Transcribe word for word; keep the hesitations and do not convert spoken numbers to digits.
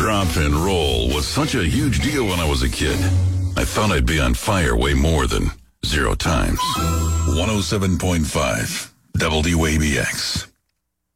drop and roll was such a huge deal when I was a kid. I thought I'd be on fire way more than zero times. one oh seven point five W A B X.